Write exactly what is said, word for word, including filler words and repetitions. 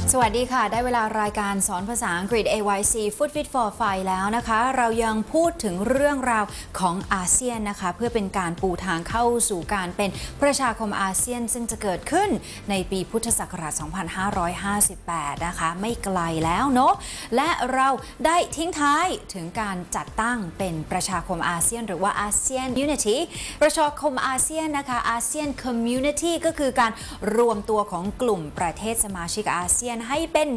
สวัสดีค่ะได้เวลารายการสอนภาษาอังกฤษ เอ วาย ซี Food Fit for Five แล้วนะคะเรายังพูดถึงเรื่องราวของอาเซียนนะคะเพื่อเป็นการปูทางเข้าสู่การเป็นประชาคมอาเซียนซึ่งจะเกิดขึ้นในปีพุทธศักราช สองพันห้าร้อยห้าสิบแปด นะคะไม่ไกลแล้วเนาะและเราได้ทิ้งท้ายถึงการจัดตั้งเป็นประชาคมอาเซียนหรือว่าอาเซียน Unity ประชาคมอาเซียนนะคะอาเซียน Community ก็คือการรวมตัวของกลุ่มประเทศสมาชิกอาเซียนให้เป็น